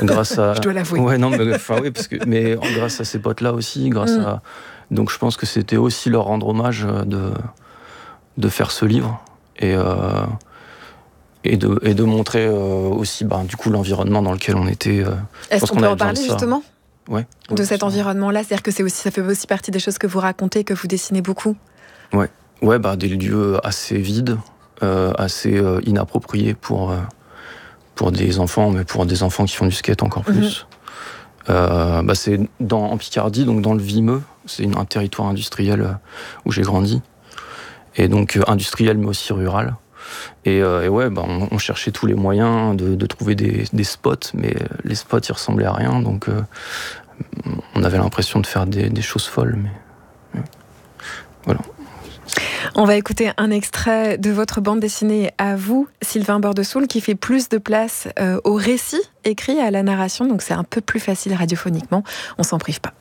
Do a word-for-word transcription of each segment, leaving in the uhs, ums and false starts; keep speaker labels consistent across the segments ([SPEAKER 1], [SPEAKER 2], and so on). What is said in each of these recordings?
[SPEAKER 1] grâce à...
[SPEAKER 2] Je dois l'avouer.
[SPEAKER 1] Ouais, non, mais, enfin, oui, parce que, mais grâce à ces potes-là aussi, grâce mm. à... Donc je pense que c'était aussi leur rendre hommage de, de faire ce livre et, euh, et, de, et de montrer euh, aussi bah, du coup, l'environnement dans lequel on était. Euh,
[SPEAKER 2] Est-ce qu'on, qu'on peut en parler justement
[SPEAKER 1] ouais,
[SPEAKER 2] de
[SPEAKER 1] ouais,
[SPEAKER 2] cet
[SPEAKER 1] ça.
[SPEAKER 2] environnement-là? C'est-à-dire que c'est aussi, ça fait aussi partie des choses que vous racontez, que vous dessinez beaucoup?
[SPEAKER 1] Ouais, ouais bah, des lieux assez vides, euh, assez euh, inappropriés pour, euh, pour des enfants, mais pour des enfants qui font du skate encore plus. Mm-hmm. Euh, bah c'est dans, en Picardie, donc dans le Vimeux. C'est une, un territoire industriel où j'ai grandi. Et donc euh, industriel, mais aussi rural. Et, euh, et ouais, bah, on, on cherchait tous les moyens de, de trouver des, des spots, mais les spots, ils ressemblaient à rien. Donc euh, on avait l'impression de faire des, des choses folles. Mais, mais voilà.
[SPEAKER 2] On va écouter un extrait de votre bande dessinée à vous, Sylvain Bordesoul, qui fait plus de place euh, au récit écrit à la narration, donc c'est un peu plus facile radiophoniquement, on s'en prive pas.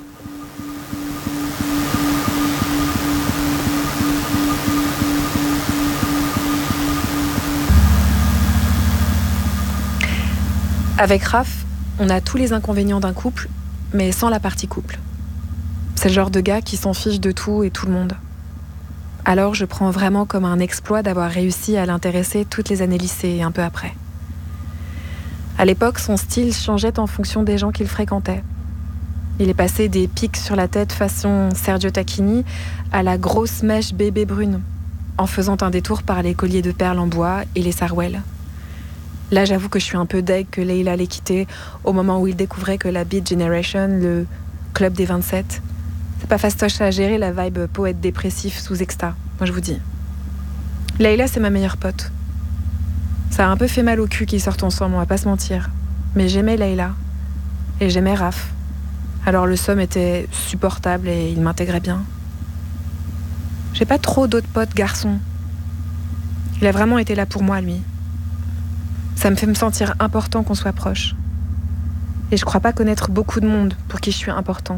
[SPEAKER 2] Avec Raph, on a tous les inconvénients d'un couple, mais sans la partie couple. C'est le genre de gars qui s'en fiche de tout et tout le monde. Alors je prends vraiment comme un exploit d'avoir réussi à l'intéresser toutes les années lycée et un peu après. À l'époque, son style changeait en fonction des gens qu'il fréquentait. Il est passé des pics sur la tête façon Sergio Tacchini à la grosse mèche bébé brune, en faisant un détour par les colliers de perles en bois et les sarouels. Là, j'avoue que je suis un peu deg que Leila l'ait quitté au moment où il découvrait que la Beat Generation, le club des vingt-sept, c'est pas fastoche à gérer la vibe poète dépressif sous exta, moi je vous dis. Leila, c'est ma meilleure pote. Ça a un peu fait mal au cul qu'ils sortent ensemble, on va pas se mentir. Mais j'aimais Leila. Et j'aimais Raph. Alors le somme était supportable et il m'intégrait bien. J'ai pas trop d'autres potes garçons. Il a vraiment été là pour moi, lui. Ça me fait me sentir important qu'on soit proches. Et je crois pas connaître beaucoup de monde pour qui je suis important.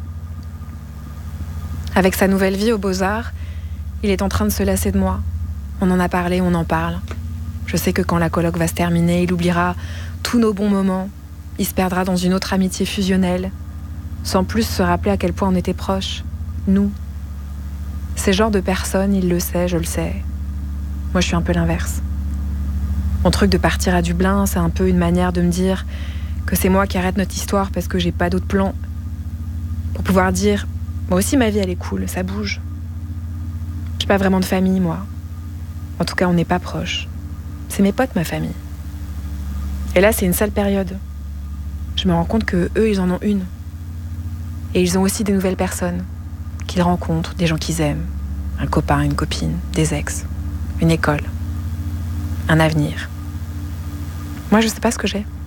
[SPEAKER 2] Avec sa nouvelle vie aux Beaux-Arts, il est en train de se lasser de moi. On en a parlé, on en parle. Je sais que quand la coloc va se terminer, il oubliera tous nos bons moments. Il se perdra dans une autre amitié fusionnelle, sans plus se rappeler à quel point on était proches. Nous. Ces genres de personnes, il le sait, je le sais. Moi, je suis un peu l'inverse. Mon truc de partir à Dublin, c'est un peu une manière de me dire que c'est moi qui arrête notre histoire parce que j'ai pas d'autre plan. Pour pouvoir dire, moi aussi ma vie elle est cool, ça bouge. J'ai pas vraiment de famille, moi. En tout cas, on n'est pas proches. C'est mes potes, ma famille. Et là, c'est une sale période. Je me rends compte que eux, ils en ont une. Et ils ont aussi des nouvelles personnes qu'ils rencontrent, des gens qu'ils aiment. Un copain, une copine, des ex, une école, un avenir. Moi, je sais pas ce que j'ai.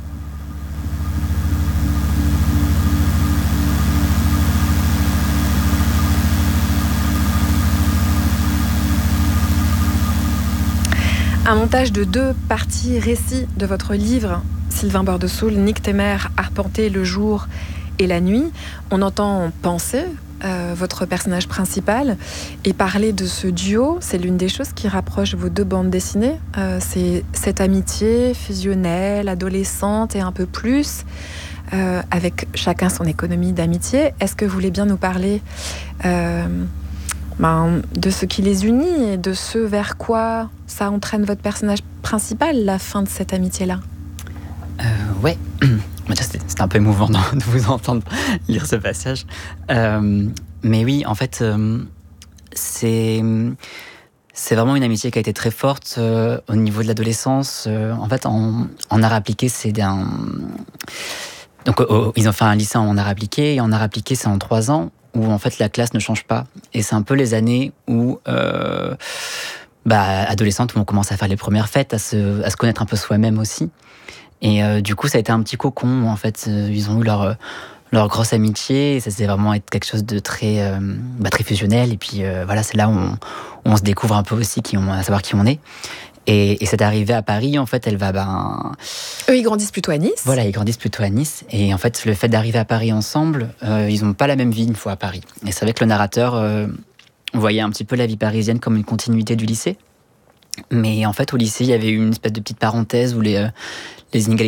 [SPEAKER 2] Un montage de deux parties récits de votre livre, Sylvain Bordesoul, Nick Temer, arpenter le jour et la nuit. On entend penser euh, votre personnage principal et parler de ce duo. C'est l'une des choses qui rapproche vos deux bandes dessinées. Euh, c'est cette amitié fusionnelle, adolescente et un peu plus, euh, avec chacun son économie d'amitié. Est-ce que vous voulez bien nous parler euh, ben, de ce qui les unit et de ce vers quoi ça entraîne votre personnage principal, la fin de cette amitié-là?
[SPEAKER 3] euh, Ouais, c'était, c'était un peu émouvant de vous entendre lire ce passage. Euh, mais oui, en fait, euh, c'est, c'est vraiment une amitié qui a été très forte euh, au niveau de l'adolescence. Euh, en fait, en, en art appliqué, c'est un... Donc, oh, ils ont fait un lycée en art appliqué, et en art appliqué, c'est en trois ans, où en fait la classe ne change pas. Et c'est un peu les années où... Euh, Bah, adolescente, où on commence à faire les premières fêtes, à se, à se connaître un peu soi-même aussi. Et euh, du coup, ça a été un petit cocon, où, en fait. Euh, ils ont eu leur, leur grosse amitié, et ça s'est vraiment été quelque chose de très, euh, bah, très fusionnel. Et puis euh, voilà, c'est là où on, où on se découvre un peu aussi, qui on, à savoir qui on est. Et, et cette arrivée à Paris, en fait, elle va... Ben...
[SPEAKER 2] Eux, ils grandissent plutôt à Nice.
[SPEAKER 3] Voilà, ils grandissent plutôt à Nice. Et en fait, le fait d'arriver à Paris ensemble, euh, ils n'ont pas la même vie une fois à Paris. Et c'est vrai que le narrateur... Euh, on voyait un petit peu la vie parisienne comme une continuité du lycée. Mais en fait, au lycée, il y avait eu une espèce de petite parenthèse où les, euh, les inégalités